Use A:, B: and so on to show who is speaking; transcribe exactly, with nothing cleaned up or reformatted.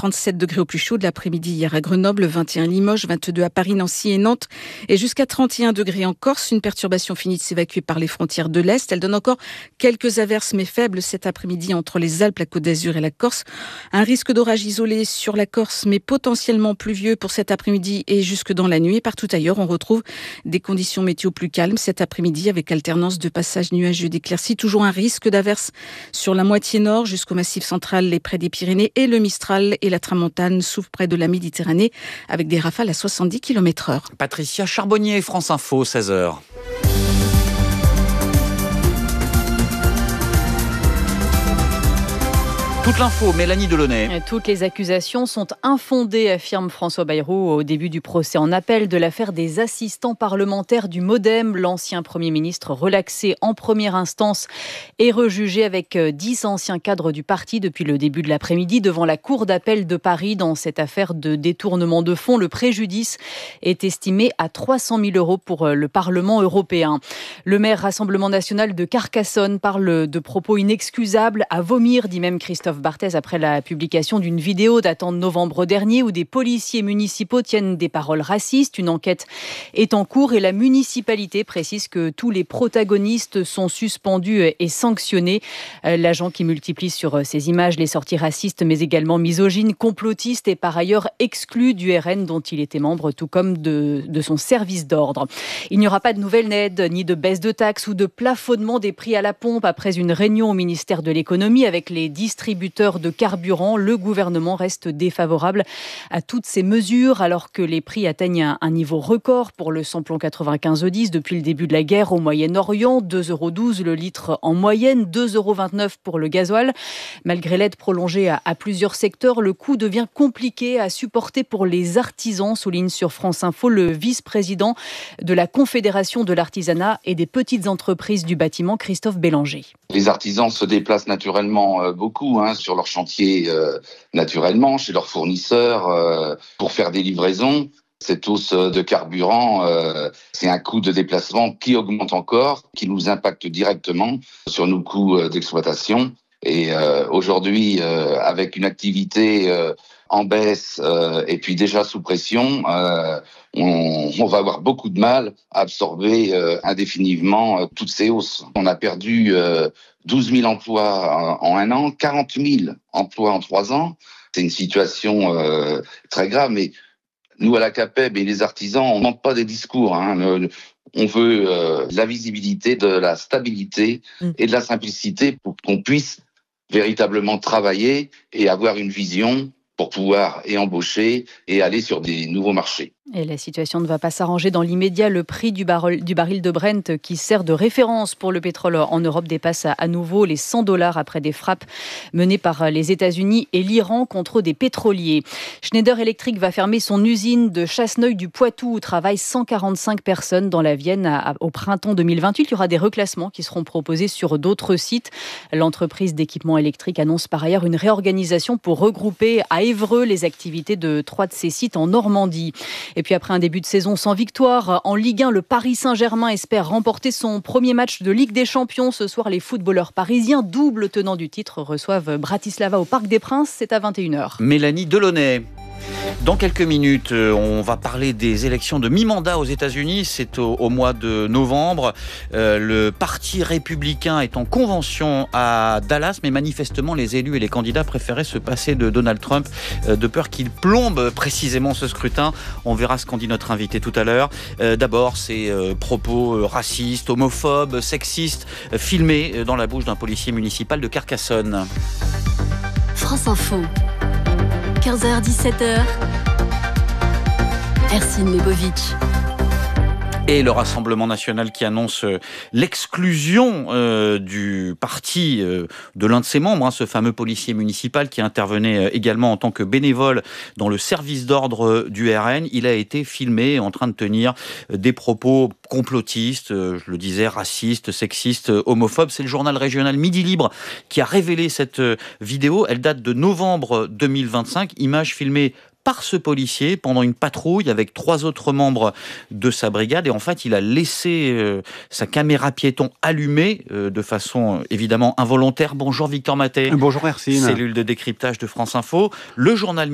A: trente-sept degrés au plus chaud de l'après-midi hier à Grenoble, vingt et un à Limoges, vingt-deux à Paris, Nancy et Nantes et jusqu'à trente et un degrés en Corse. Une perturbation finit de s'évacuer par les frontières de l'Est. Elle donne encore quelques averses mais faibles cet après-midi entre les Alpes, la Côte d'Azur et la Corse. Un risque d'orage isolé sur la Corse mais potentiellement pluvieux pour cet après-midi et jusque dans la nuit. Et partout ailleurs, on retrouve des conditions météo plus calmes cet après-midi avec alternance de passages nuageux d'éclaircies. Toujours un risque d'averse sur la moitié nord jusqu'au massif central et près des Pyrénées et le Mistral et la Tramontane souffrent près de la Méditerranée avec des rafales à soixante-dix kilomètres heure.
B: Patricia Charbonnier, France Info, seize heures. Toute l'info, Mélanie Delaunay.
C: Toutes les accusations sont infondées, affirme François Bayrou au début du procès en appel de l'affaire des assistants parlementaires du MoDem. L'ancien Premier ministre relaxé en première instance est rejugé avec dix anciens cadres du parti depuis le début de l'après-midi devant la Cour d'appel de Paris. Dans cette affaire de détournement de fonds, le préjudice est estimé à trois cent mille euros pour le Parlement européen. Le maire Rassemblement national de Carcassonne parle de propos inexcusables, à vomir, dit même Christophe Barthès après la publication d'une vidéo datant de novembre dernier où des policiers municipaux tiennent des paroles racistes. Une enquête est en cours et la municipalité précise que tous les protagonistes sont suspendus et sanctionnés. L'agent qui multiplie sur ces images les sorties racistes mais également misogynes, complotistes est par ailleurs exclu du R N dont il était membre, tout comme de, de son service d'ordre. Il n'y aura pas de nouvelles aides ni de baisse de taxes ou de plafonnement des prix à la pompe après une réunion au ministère de l'économie avec les distributeurs de carburant. Le gouvernement reste défavorable à toutes ces mesures alors que les prix atteignent un niveau record pour le samplon quatre-vingt-quinze E dix depuis le début de la guerre au Moyen-Orient. deux euros douze le litre en moyenne, deux euros vingt-neuf pour le gasoil. Malgré l'aide prolongée à, à plusieurs secteurs, le coût devient compliqué à supporter pour les artisans, souligne sur France Info le vice-président de la Confédération de l'artisanat et des petites entreprises du bâtiment, Christophe Bélanger.
D: Les artisans se déplacent naturellement euh, beaucoup hein, sur leur chantier, euh, naturellement, chez leurs fournisseurs, euh, pour faire des livraisons. Cette hausse de carburant, euh, c'est un coût de déplacement qui augmente encore, qui nous impacte directement sur nos coûts euh, d'exploitation. Et euh, aujourd'hui, euh, avec une activité euh, en baisse euh, et puis déjà sous pression, euh, on, on va avoir beaucoup de mal à absorber euh, indéfiniment euh, toutes ces hausses. On a perdu euh, douze mille emplois en, en un an, quarante mille emplois en trois ans. C'est une situation euh, très grave, mais nous, à la CAPEB et les artisans, on ne manque pas des discours. Hein. Le, on veut euh, de la visibilité, de la stabilité et de la simplicité pour qu'on puisse véritablement travailler et avoir une vision pour pouvoir et embaucher et aller sur des nouveaux marchés.
C: Et la situation ne va pas s'arranger dans l'immédiat. Le prix du, baril, du baril de Brent, qui sert de référence pour le pétrole en Europe, dépasse à nouveau les cent dollars après des frappes menées par les États-Unis et l'Iran contre des pétroliers. Schneider Electric va fermer son usine de Chasseneuil du Poitou où travaillent cent quarante-cinq personnes dans la Vienne à, à, au printemps deux mille vingt-huit. Il y aura des reclassements qui seront proposés sur d'autres sites. L'entreprise d'équipement électrique annonce par ailleurs une réorganisation pour regrouper à Évreux les activités de trois de ses sites en Normandie. Et puis après un début de saison sans victoire, en Ligue un, le Paris Saint-Germain espère remporter son premier match de Ligue des Champions. Ce soir, les footballeurs parisiens, double tenant du titre, reçoivent Bratislava au Parc des Princes. C'est à vingt et une heures.
B: Mélanie Delaunay. Dans quelques minutes, on va parler des élections de mi-mandat aux États-Unis. C'est au, au mois de novembre. Euh, le Parti républicain est en convention à Dallas, mais manifestement, les élus et les candidats préféraient se passer de Donald Trump, euh, de peur qu'il plombe précisément ce scrutin. On verra ce qu'en dit notre invité tout à l'heure. Euh, d'abord, ces euh, propos euh, racistes, homophobes, sexistes, euh, filmés dans la bouche d'un policier municipal de Carcassonne.
E: France Info. quinze heures dix-sept heures. Ercine Lebovitch.
B: Et le Rassemblement national qui annonce l'exclusion euh, du parti euh, de l'un de ses membres, hein, ce fameux policier municipal qui intervenait également en tant que bénévole dans le service d'ordre du R N. Il a été filmé en train de tenir des propos complotistes, euh, je le disais, racistes, sexistes, homophobes. C'est le journal régional Midi Libre qui a révélé cette vidéo. Elle date de novembre deux mille vingt-cinq. Images filmées par ce policier pendant une patrouille avec trois autres membres de sa brigade. Et en fait, il a laissé euh, sa caméra piéton allumée euh, de façon euh, évidemment involontaire. Bonjour Victor Maté.
F: Bonjour Ercine.
B: Cellule de décryptage de France Info. Le journal